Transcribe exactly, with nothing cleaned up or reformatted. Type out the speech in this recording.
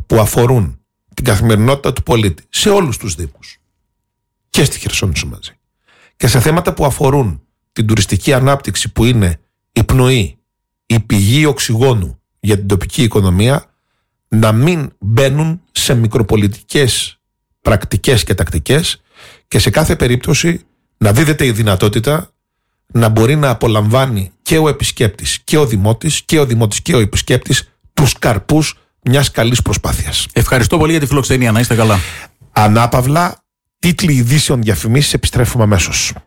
που αφορούν την καθημερινότητα του πολίτη σε όλους τους δήμους και στη Χερσόνησο μαζί, και σε θέματα που αφορούν την τουριστική ανάπτυξη, που είναι η πνοή, η πηγή οξυγόνου για την τοπική οικονομία, να μην μπαίνουν σε μικροπολιτικές πρακτικές και τακτικές, και σε κάθε περίπτωση να δίδεται η δυνατότητα να μπορεί να απολαμβάνει και ο επισκέπτης και ο δημότης και ο δημότης και ο επισκέπτης τους καρπούς μιας καλής προσπάθειας. Ευχαριστώ πολύ για τη φιλοξενία. Να είστε καλά. Ανάπαυλα, τίτλοι ειδήσεων, διαφημίσεις, επιστρέφουμε αμέσως.